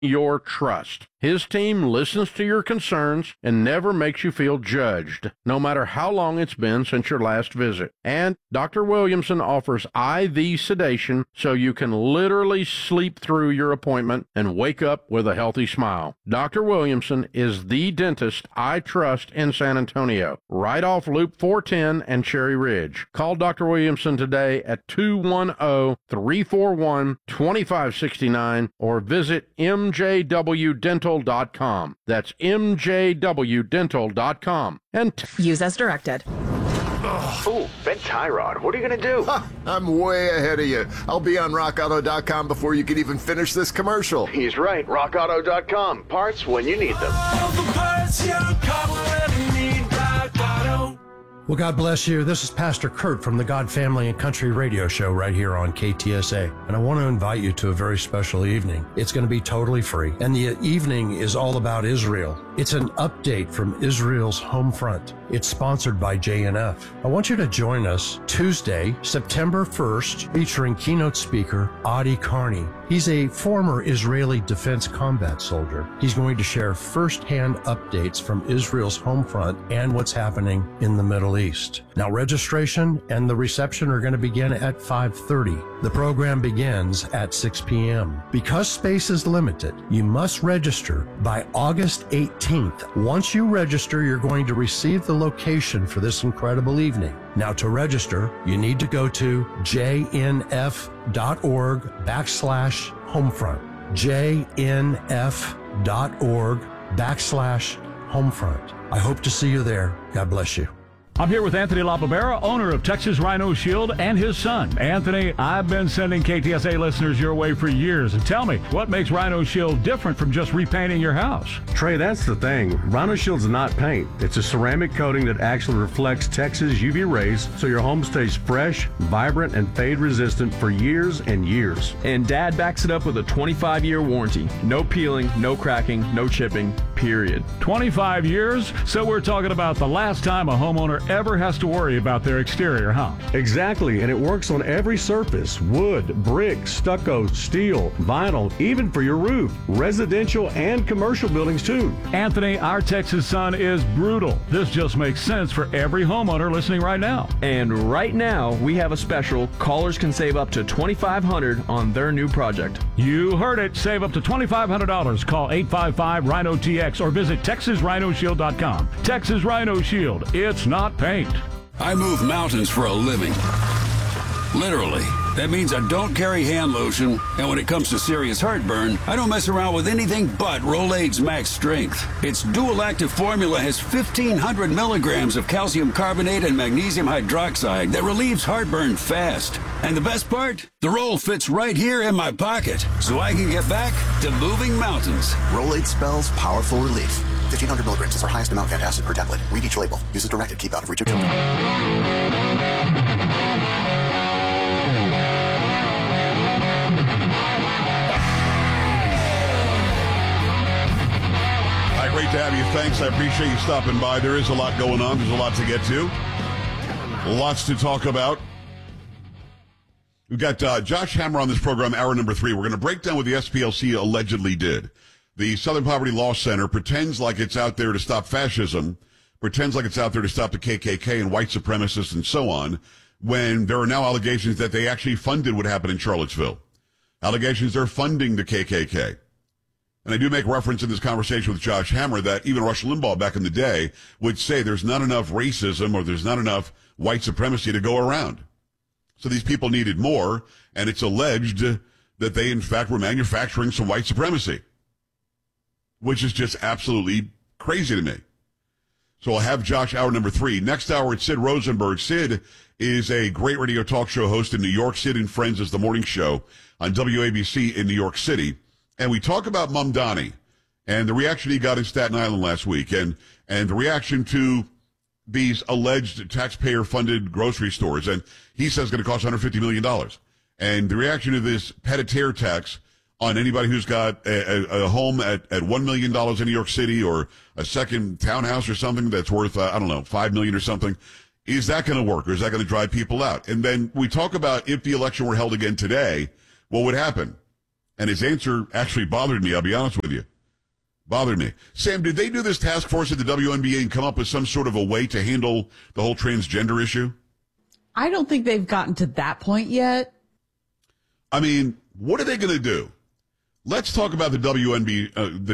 your trust. His team listens to your concerns and never makes you feel judged, no matter how long it's been since your last visit. And Dr. Williamson offers IV sedation so you can literally sleep through your appointment and wake up with a healthy smile. Dr. Williamson is the dentist I trust in San Antonio, right off Loop 410 and Cherry Ridge. Call Dr. Williamson today at 210-341-2569 or visit mjwdental.com. That's mjwdental.com. And use as directed. Ooh, bent tie rod. What are you going to do? I'm way ahead of you. I'll be on rockauto.com before you can even finish this commercial. He's right. rockauto.com. Parts when you need them. All the parts your car will ever need. Rock Auto. Well, God bless you. This is Pastor Kurt from the God Family and Country Radio Show right here on KTSA. And I want to invite you to a very special evening. It's going to be totally free. And the evening is all about Israel. It's an update from Israel's home front. It's sponsored by JNF. I want you to join us Tuesday, September 1st, featuring keynote speaker Adi Carney. He's a former Israeli defense combat soldier. He's going to share firsthand updates from Israel's home front and what's happening in the Middle East. Now, registration and the reception are going to begin at 5:30. The program begins at 6 p.m. Because space is limited, you must register by August 18th. Once you register, you're going to receive the location for this incredible evening. Now, to register, you need to go to jnf.org/homefront. jnf.org/homefront. I hope to see you there. God bless you. I'm here with Anthony LaBarbera, owner of Texas Rhino Shield, and his son. Anthony, I've been sending KTSA listeners your way for years. And tell me, what makes Rhino Shield different from just repainting your house? Trey, that's the thing. Rhino Shield's not paint. It's a ceramic coating that actually reflects Texas UV rays so your home stays fresh, vibrant, and fade resistant for years and years. And Dad backs it up with a 25-year warranty. No peeling, no cracking, no chipping, period. 25 years? So we're talking about the last time a homeowner ever has to worry about their exterior, huh? Exactly, and it works on every surface: wood, brick, stucco, steel, vinyl, even for your roof. Residential and commercial buildings too. Anthony, our Texas sun is brutal. This just makes sense for every homeowner listening right now. And right now, we have a special. Callers can save up to $2,500 on their new project. You heard it. Save up to $2,500. Call 855-RHINO-TX or visit TexasRhinoShield.com. Texas Rhino Shield. It's not paint. I move mountains for a living. Literally. That means I don't carry hand lotion, and when it comes to serious heartburn, I don't mess around with anything but Rolaids Max Strength. Its dual-active formula has 1,500 milligrams of calcium carbonate and magnesium hydroxide that relieves heartburn fast. And the best part? The roll fits right here in my pocket, so I can get back to moving mountains. Rolaids spells powerful relief. 1,500 milligrams is our highest amount of antacid per tablet. Read each label. Use as directed. Keep out of reach of children. Great to have you. Thanks. I appreciate you stopping by. There is a lot going on. There's a lot to get to. Lots to talk about. We've got Josh Hammer on this program, hour number 3. We're going to break down what the SPLC allegedly did. The Southern Poverty Law Center pretends like it's out there to stop fascism, pretends like it's out there to stop the KKK and white supremacists and so on, when there are now allegations that they actually funded what happened in Charlottesville. Allegations they're funding the KKK. And I do make reference in this conversation with Josh Hammer that even Rush Limbaugh back in the day would say there's not enough racism or there's not enough white supremacy to go around. So these people needed more, and it's alleged that they, in fact, were manufacturing some white supremacy, which is just absolutely crazy to me. So I'll have Josh hour number 3. Next hour, it's Sid Rosenberg. Sid is a great radio talk show host in New York. Sid and Friends is the morning show on WABC in New York City. And we talk about Mamdani and the reaction he got in Staten Island last week and the reaction to these alleged taxpayer-funded grocery stores. And he says it's going to cost $150 million. And the reaction to this pet-a-terre tax on anybody who's got a home at $1 million in New York City or a second townhouse or something that's worth, $5 million or something. Is that going to work, or is that going to drive people out? And then we talk about if the election were held again today, what would happen? And his answer actually bothered me, I'll be honest with you. Bothered me. Sam, did they do this task force at the WNBA and come up with some sort of a way to handle the whole transgender issue? I don't think they've gotten to that point yet. I mean, what are they going to do? Let's talk about the WNBA. The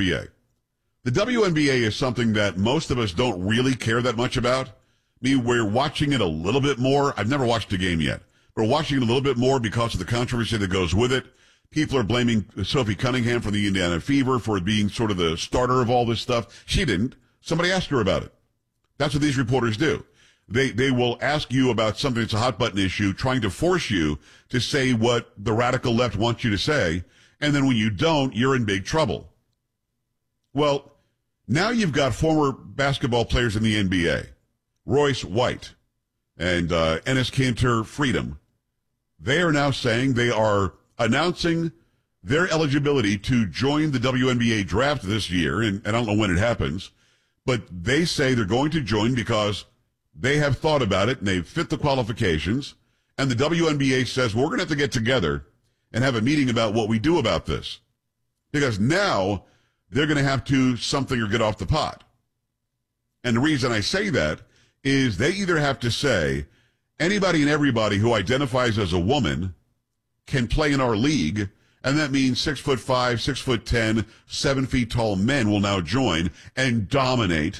WNBA is something that most of us don't really care that much about. We're watching it a little bit more. I've never watched a game yet. We're watching it a little bit more because of the controversy that goes with it. People are blaming Sophie Cunningham from the Indiana Fever for being sort of the starter of all this stuff. She didn't. Somebody asked her about it. That's what these reporters do. They will ask you about something that's a hot button issue, trying to force you to say what the radical left wants you to say. And then when you don't, you're in big trouble. Well, now you've got former basketball players in the NBA, Royce White and Enes Kanter Freedom. They are now saying they are announcing their eligibility to join the WNBA draft this year, and I don't know when it happens, but they say they're going to join because they have thought about it and they fit the qualifications, and the WNBA says, well, we're going to have to get together and have a meeting about what we do about this. Because now they're going to have to something or get off the pot. And the reason I say that is they either have to say anybody and everybody who identifies as a woman can play in our league, and that means 6'5", 6'10", 7 feet tall men will now join and dominate.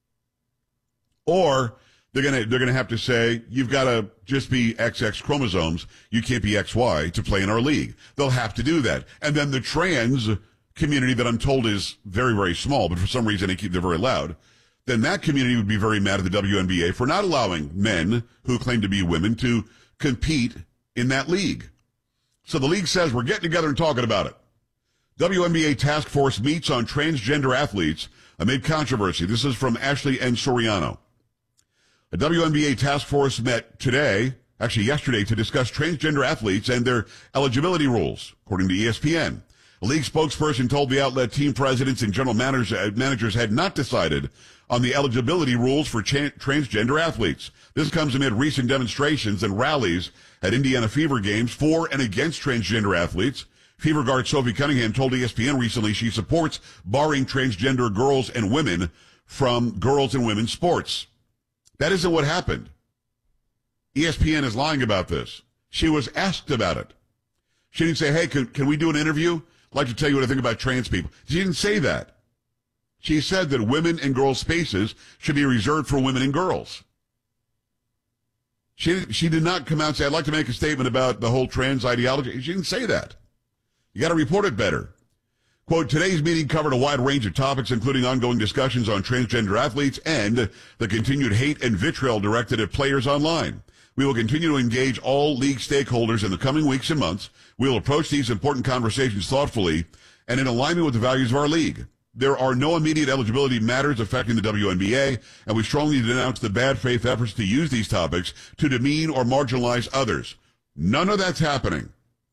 Or they're gonna have to say you've got to just be XX chromosomes. You can't be XY to play in our league. They'll have to do that, and then the trans community that I'm told is very, very small, but for some reason they're very loud. Then that community would be very mad at the WNBA for not allowing men who claim to be women to compete in that league. So the league says we're getting together and talking about it. WNBA task force meets on transgender athletes amid controversy. This is from Ashley N. Soriano. A WNBA task force met yesterday, to discuss transgender athletes and their eligibility rules, according to ESPN. A league spokesperson told the outlet team presidents and general managers had not decided on the eligibility rules for transgender athletes. This comes amid recent demonstrations and rallies at Indiana Fever games for and against transgender athletes. Fever guard Sophie Cunningham told ESPN recently she supports barring transgender girls and women from girls and women's sports. That isn't what happened. ESPN is lying about this. She was asked about it. She didn't say, hey, can we do an interview? I'd like to tell you what I think about trans people. She didn't say that. She said that women and girls' spaces should be reserved for women and girls. She did not come out and say, I'd like to make a statement about the whole trans ideology. She didn't say that. You got to report it better. Quote, today's meeting covered a wide range of topics, including ongoing discussions on transgender athletes and the continued hate and vitriol directed at players online. We will continue to engage all league stakeholders in the coming weeks and months. We will approach these important conversations thoughtfully and in alignment with the values of our league. There are no immediate eligibility matters affecting the WNBA, and we strongly denounce the bad faith efforts to use these topics to demean or marginalize others. None of that's happening.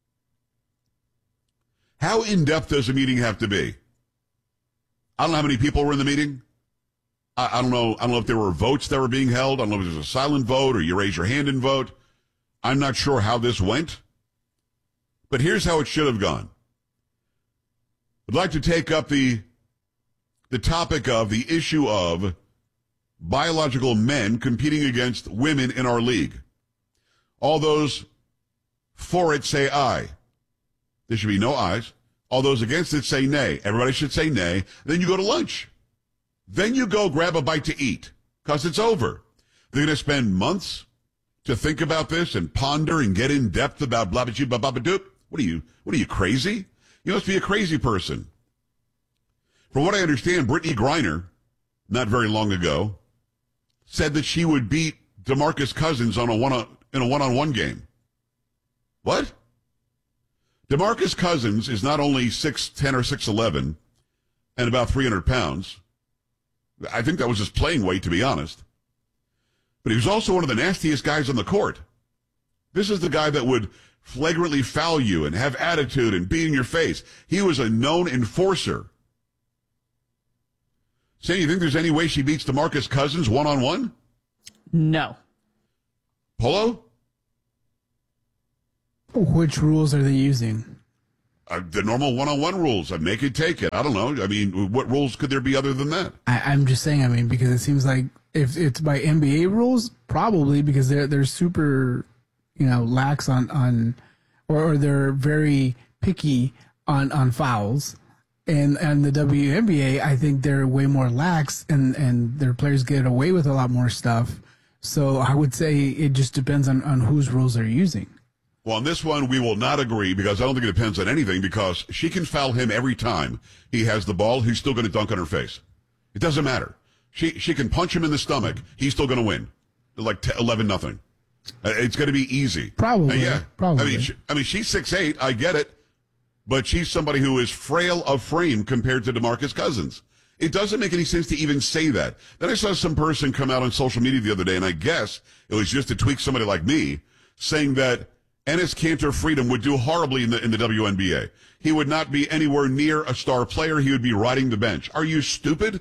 How in-depth does a meeting have to be? I don't know how many people were in the meeting. I don't know if there were votes that were being held. I don't know if it was a silent vote or you raise your hand and vote. I'm not sure how this went. But here's how it should have gone. I'd like to take up the topic of the issue of biological men competing against women in our league. All those for it say aye. There should be no ayes. All those against it say nay. Everybody should say nay. Then you go to lunch. Then you go grab a bite to eat because it's over. They're going to spend months to think about this and ponder and get in depth about blah, blah, blah, blah, blah, doop. What are you, crazy? You must be a crazy person. From what I understand, Brittany Griner, not very long ago, said that she would beat DeMarcus Cousins in a one-on-one game. What? DeMarcus Cousins is not only 6'10" or 6'11" and about 300 pounds. I think that was his playing weight, to be honest. But he was also one of the nastiest guys on the court. This is the guy that would flagrantly foul you and have attitude and be in your face. He was a known enforcer. Say, you think there's any way she beats DeMarcus Cousins one-on-one? No. Polo? Which rules are they using? The normal one-on-one rules, make it, take it. I don't know. I mean, what rules could there be other than that? I'm just saying, I mean, because it seems like if it's by NBA rules, probably because they're super, lax on or they're very picky on fouls. And the WNBA, I think they're way more lax and their players get away with a lot more stuff. So I would say it just depends on whose rules they're using. Well, on this one, we will not agree because I don't think it depends on anything because she can foul him every time he has the ball. He's still going to dunk on her face. It doesn't matter. She can punch him in the stomach. He's still going to win. Like 11-0. It's going to be easy. Probably. Yeah. Probably. I mean, she's 6'8". I get it. But she's somebody who is frail of frame compared to DeMarcus Cousins. It doesn't make any sense to even say that. Then I saw some person come out on social media the other day, and I guess it was just to tweak somebody like me, saying that Enes Kanter Freedom would do horribly in the WNBA. He would not be anywhere near a star player. He would be riding the bench. Are you stupid?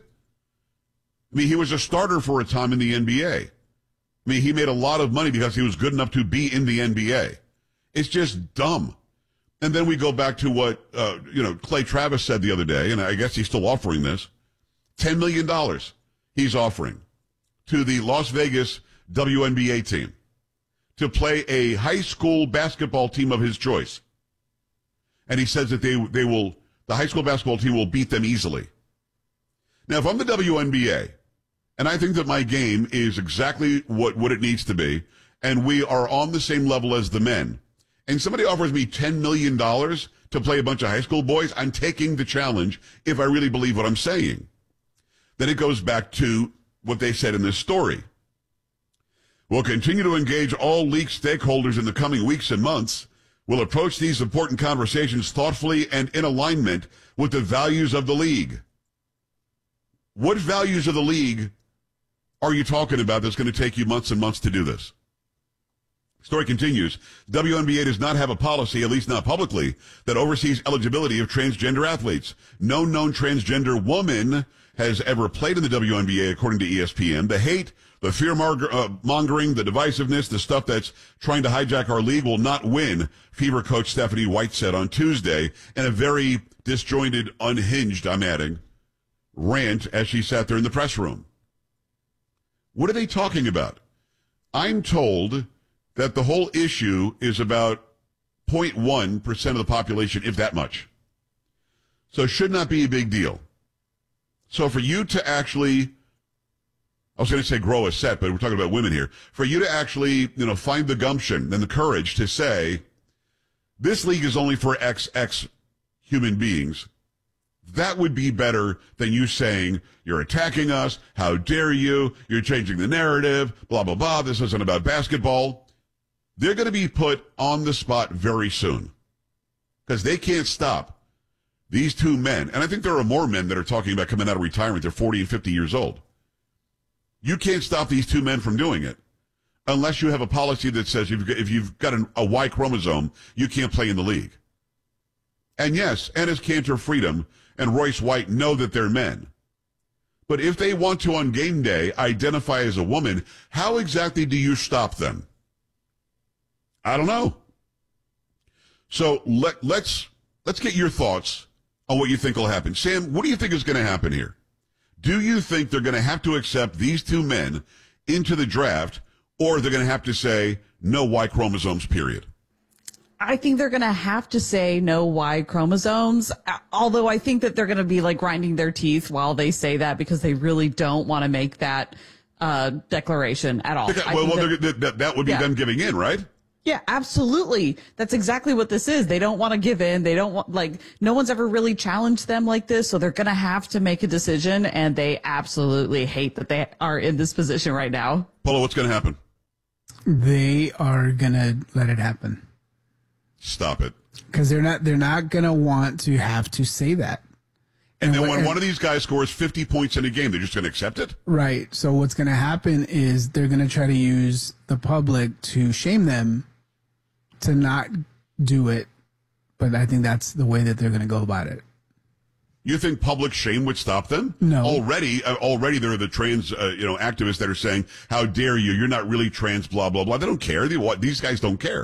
I mean, he was a starter for a time in the NBA. I mean, he made a lot of money because he was good enough to be in the NBA. It's just dumb. And then we go back to what, Clay Travis said the other day, and I guess he's still offering this. $10 million he's offering to the Las Vegas WNBA team to play a high school basketball team of his choice. And he says that the high school basketball team will beat them easily. Now, if I'm the WNBA, and I think that my game is exactly what it needs to be, and we are on the same level as the men, and somebody offers me $10 million to play a bunch of high school boys, I'm taking the challenge if I really believe what I'm saying. Then it goes back to what they said in this story. We'll continue to engage all league stakeholders in the coming weeks and months. We'll approach these important conversations thoughtfully and in alignment with the values of the league. What values of the league are you talking about that's going to take you months and months to do this? Story continues. WNBA does not have a policy, at least not publicly, that oversees eligibility of transgender athletes. No known transgender woman has ever played in the WNBA, according to ESPN. The hate, the fear-mongering, the divisiveness, the stuff that's trying to hijack our league will not win, Fever coach Stephanie White said on Tuesday in a very disjointed, unhinged, I'm adding, rant as she sat there in the press room. What are they talking about? I'm told that the whole issue is about 0.1% of the population, if that much. So it should not be a big deal. So for you to actually, I was going to say grow a set, but we're talking about women here. For you to actually, find the gumption and the courage to say, this league is only for XX human beings, that would be better than you saying, you're attacking us, how dare you, you're changing the narrative, blah, blah, blah, this isn't about basketball. They're going to be put on the spot very soon because they can't stop these two men. And I think there are more men that are talking about coming out of retirement. They're 40 and 50 years old. You can't stop these two men from doing it unless you have a policy that says if you've got a Y chromosome, you can't play in the league. And yes, Enes Kanter Freedom and Royce White know that they're men. But if they want to on game day identify as a woman, how exactly do you stop them? I don't know. So let's get your thoughts on what you think will happen. Sam, what do you think is going to happen here? Do you think they're going to have to accept these two men into the draft, or they're going to have to say no Y chromosomes, period? I think they're going to have to say no Y chromosomes, although I think that they're going to be like grinding their teeth while they say that because they really don't want to make that declaration at all. That would be them giving in, right? Yeah, absolutely. That's exactly what this is. They don't want to give in. They don't want, no one's ever really challenged them like this. So they're going to have to make a decision. And they absolutely hate that they are in this position right now. Polo, what's going to happen? They are going to let it happen. Stop it. Because they're not going to want to have to say that. And then when one of these guys scores 50 points in a game, they're just going to accept it? Right. So what's going to happen is they're going to try to use the public to shame them to not do it. But I think that's the way that they're going to go about it. You think public shame would stop them? No. Already there are the trans, activists that are saying, how dare you? You're not really trans, blah, blah, blah. They don't care. These guys don't care.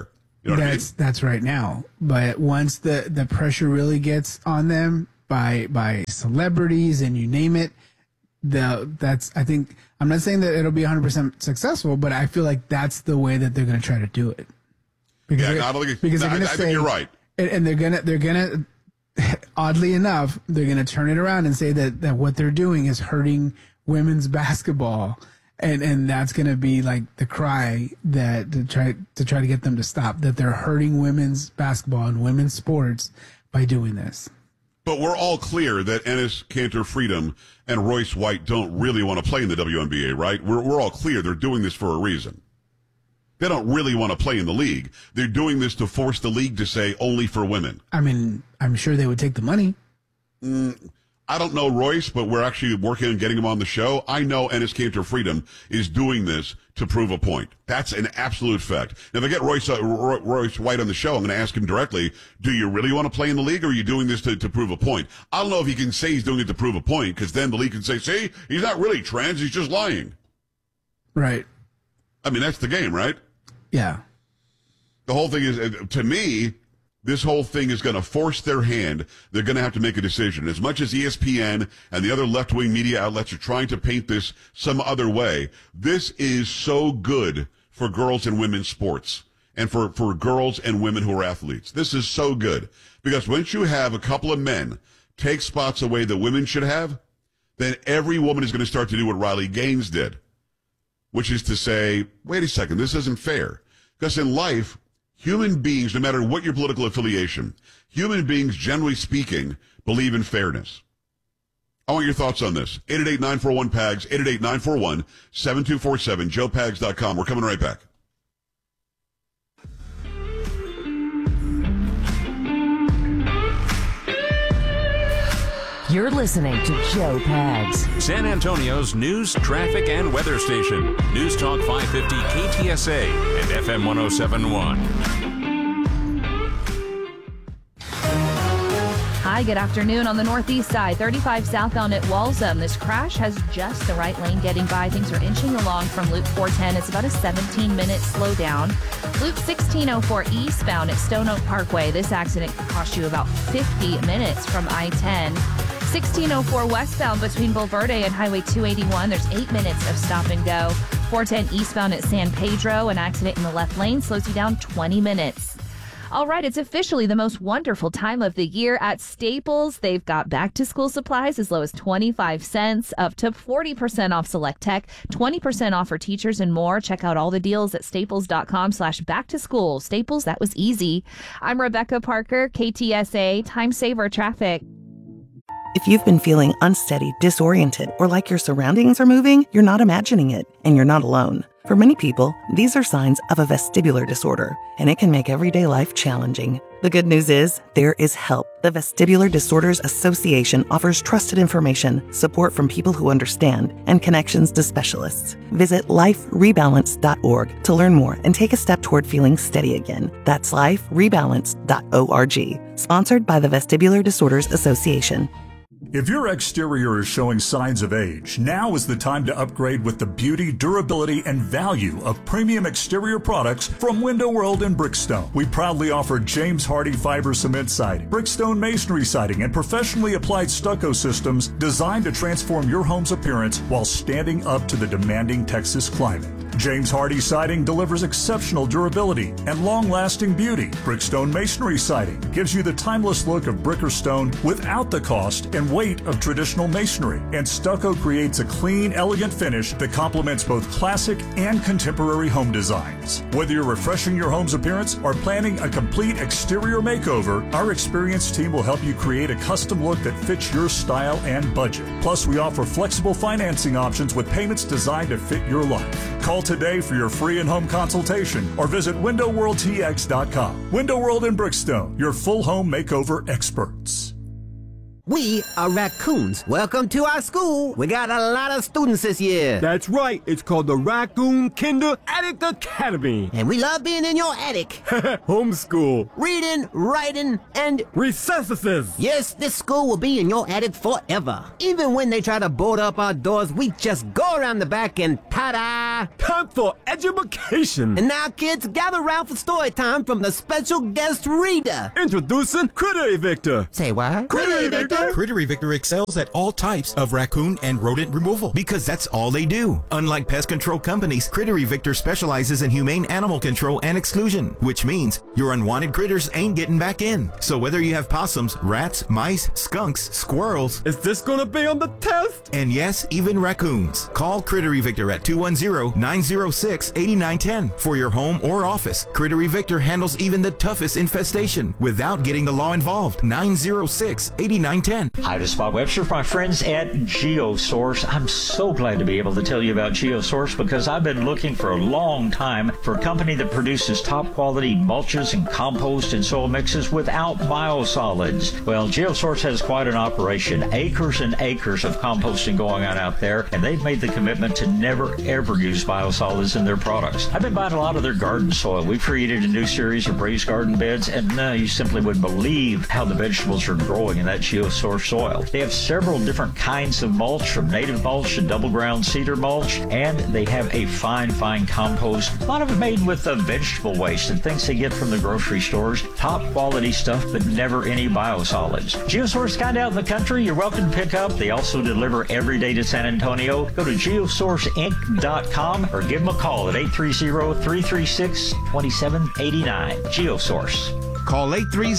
You know what I mean? That's right now. But once the pressure really gets on them by celebrities and you name it, I think, I'm not saying that it'll be 100% successful, but I feel like that's the way that they're going to try to do it. Because they're going to say, think you're right. And they're gonna oddly enough, they're gonna turn it around and say that what they're doing is hurting women's basketball, and that's gonna be like the cry that to try to get them to stop, that they're hurting women's basketball and women's sports by doing this. But we're all clear that Enes Kanter Freedom and Royce White don't really want to play in the WNBA, right? We're all clear they're doing this for a reason. They don't really want to play in the league. They're doing this to force the league to say only for women. I mean, I'm sure they would take the money. I don't know Royce, but we're actually working on getting him on the show. I know Enes Kanter Freedom is doing this to prove a point. That's an absolute fact. Now, if I get Royce White on the show, I'm going to ask him directly, do you really want to play in the league, or are you doing this to prove a point? I don't know if he can say he's doing it to prove a point, because then the league can say, see, he's not really trans, he's just lying. Right. I mean, that's the game, right? Yeah. The whole thing is, to me, this whole thing is going to force their hand. They're going to have to make a decision. As much as ESPN and the other left-wing media outlets are trying to paint this some other way, this is so good for girls and women's sports and for girls and women who are athletes. This is so good. Because once you have a couple of men take spots away that women should have, then every woman is going to start to do what Riley Gaines did, which is to say, wait a second, this isn't fair. Because in life, human beings, no matter what your political affiliation, human beings, generally speaking, believe in fairness. I want your thoughts on this. 888-941-PAGS, 888-941-7247, joepags.com. We're coming right back. You're listening to Joe Pags, San Antonio's news, traffic, and weather station. News Talk 550 KTSA and FM 1071. Hi, good afternoon. On the northeast side, 35 southbound at Waltham. This crash has just the right lane getting by. Things are inching along from Loop 410. It's about a 17-minute slowdown. Loop 1604 eastbound at Stone Oak Parkway. This accident could cost you about 50 minutes from I-10. 1604 westbound between Bulverde and Highway 281. There's 8 minutes of stop and go. 410 eastbound at San Pedro. An accident in the left lane slows you down 20 minutes. All right, it's officially the most wonderful time of the year at Staples. They've got back-to-school supplies as low as 25 cents, up to 40% off select tech, 20% off for teachers and more. Check out all the deals at staples.com/back-to-school. Staples, that was easy. I'm Rebecca Parker, KTSA, Time Saver Traffic. If you've been feeling unsteady, disoriented, or like your surroundings are moving, you're not imagining it, and you're not alone. For many people, these are signs of a vestibular disorder, and it can make everyday life challenging. The good news is, there is help. The Vestibular Disorders Association offers trusted information, support from people who understand, and connections to specialists. Visit liferebalance.org to learn more and take a step toward feeling steady again. That's liferebalance.org. Sponsored by the Vestibular Disorders Association. If your exterior is showing signs of age, now is the time to upgrade with the beauty, durability, and value of premium exterior products from Window World and Brickstone. We proudly offer James Hardy fiber cement siding, Brickstone masonry siding, and professionally applied stucco systems designed to transform your home's appearance while standing up to the demanding Texas climate. James Hardy siding delivers exceptional durability and long-lasting beauty. Brickstone masonry siding gives you the timeless look of brick or stone without the cost and weight of traditional masonry. And stucco creates a clean, elegant finish that complements both classic and contemporary home designs. Whether you're refreshing your home's appearance or planning a complete exterior makeover, our experienced team will help you create a custom look that fits your style and budget. Plus, we offer flexible financing options with payments designed to fit your life. Call today for your free in-home consultation or visit WindowWorldTX.com. Window World and Brickstone, your full home makeover experts. We are raccoons. Welcome to our school. We got a lot of students this year. That's right. It's called the Raccoon Kinder Attic Academy. And we love being in your attic. Homeschool. Reading, writing, and recesses. Yes, this school will be in your attic forever. Even when they try to board up our doors, we just go around the back and ta-da! Time for education. And now, kids, gather around for story time from the special guest reader. Introducing Critter Evictor. Say what? Critter Evictor. Critter Evictor excels at all types of raccoon and rodent removal because that's all they do. Unlike pest control companies, Critter Evictor specializes in humane animal control and exclusion, which means your unwanted critters ain't getting back in. So whether you have possums, rats, mice, skunks, squirrels... Is this gonna be on the test? And yes, even raccoons. Call Critter Evictor at 210-906-8910 for your home or office. Critter Evictor handles even the toughest infestation without getting the law involved. 906-8910. Hi, this is Bob Webster, my friends at GeoSource. I'm so glad to be able to tell you about GeoSource because I've been looking for a long time for a company that produces top quality mulches and compost and soil mixes without biosolids. Well, GeoSource has quite an operation. Acres and acres of composting going on out there, and they've made the commitment to never ever use biosolids in their products. I've been buying a lot of their garden soil. We've created a new series of raised garden beds, and you simply wouldn't believe how the vegetables are growing in that GeoSource soil. They have several different kinds of mulch, from native mulch to double ground cedar mulch, and they have a fine compost. A lot of it made with vegetable waste and things they get from the grocery stores. Top quality stuff, but never any biosolids. GeoSource kind of out in the country, you're welcome to pick up. They also deliver every day to San Antonio. Go to geosourceinc.com or give them a call at 830-336-2789. GeoSource. Call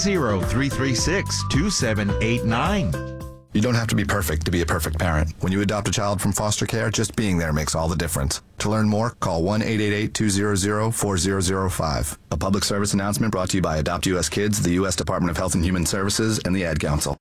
830-336-2789. You don't have to be perfect to be a perfect parent. When you adopt a child from foster care, just being there makes all the difference. To learn more, call 1-888-200-4005. A public service announcement brought to you by Adopt U.S. Kids, the U.S. Department of Health and Human Services, and the Ad Council.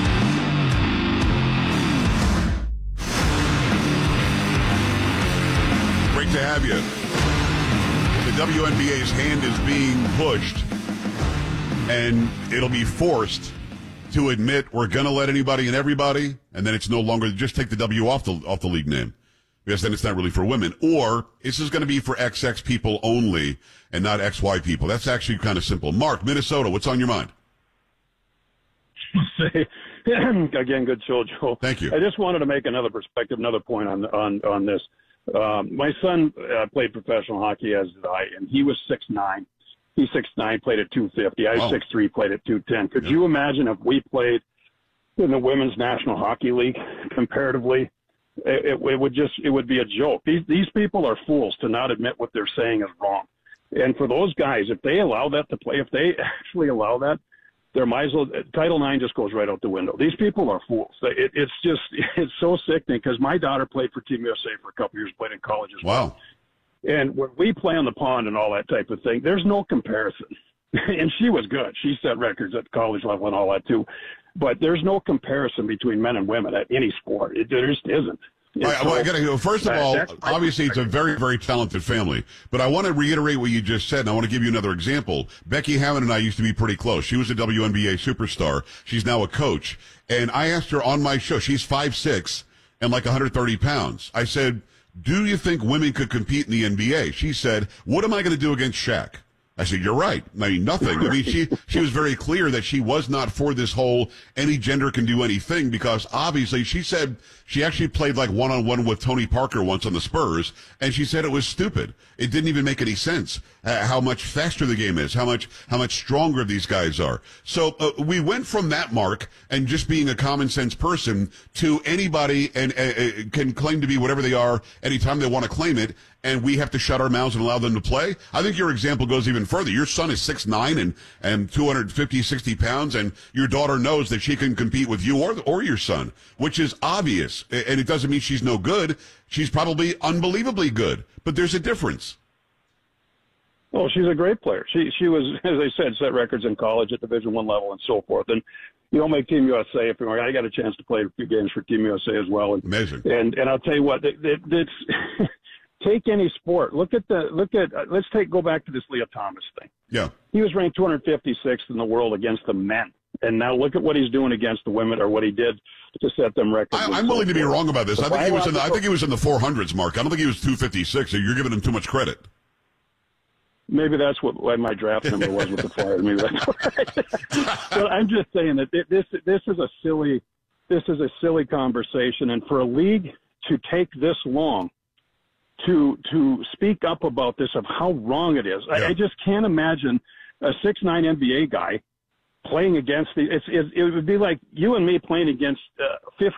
Great to have you. The WNBA's hand is being pushed, and it'll be forced to admit we're going to let anybody and everybody, and then it's no longer just take the W off the league name, because then it's not really for women. Or this is going to be for XX people only and not XY people. That's actually kind of simple. Mark, Minnesota, what's on your mind? Again, good show, Joe. Thank you. I just wanted to make another point on this. My son played professional hockey, as did I, and he was 6'9". He's 6'9", played at 250. I was 6'3", played at 210. Could you imagine if we played in the Women's National Hockey League comparatively? It would be a joke. These people are fools to not admit what they're saying is wrong. And for those guys, if they allow that to play, if they actually allow that, there might as well, Title IX just goes right out the window. These people are fools. It's so sickening because my daughter played for Team USA for a couple years, played in college as well. And when we play on the pond and all that type of thing, there's no comparison. And she was good. She set records at college level and all that too. But there's no comparison between men and women at any sport. There just isn't. I got to go. First of all, obviously it's a very, very talented family. But I want to reiterate what you just said, and I want to give you another example. Becky Hammond and I used to be pretty close. She was a WNBA superstar. She's now a coach. And I asked her on my show, she's 5'6" and like 130 pounds. I said, do you think women could compete in the NBA? She said, what am I going to do against Shaq? I said, you're right. I mean, nothing. I mean, she was very clear that she was not for this whole any gender can do anything, because obviously she said she actually played like one-on-one with Tony Parker once on the Spurs, and she said it was stupid. It didn't even make any sense how much faster the game is, how much stronger these guys are. So we went from that, Mark, and just being a common sense person to anybody and can claim to be whatever they are anytime they want to claim it, and we have to shut our mouths and allow them to play. I think your example goes even further. Your son is 6'9" and 250, 60 pounds, and your daughter knows that she can compete with you or your son, which is obvious. And it doesn't mean she's no good. She's probably unbelievably good, but there's a difference. Oh, she's a great player. She was, as I said, set records in college at Division I level and so forth. And you don't make Team USA. I got a chance to play a few games for Team USA as well. And, amazing. And I'll tell you what, it's take any sport. Go back to this Leah Thomas thing. Yeah. He was ranked 256th in the world against the men. And now look at what he's doing against the women, or what he did to set them records. I'm willing to be wrong about this. I think he was in the 400s, Mark. I don't think he was 256. So you're giving him too much credit. Maybe that's what my draft number was with the Flyers. Maybe that's what But I'm just saying that this is a silly conversation, and for a league to take this long to speak up about this of how wrong it is. I just can't imagine a 6'9" NBA guy playing against it would be like you and me playing against fifth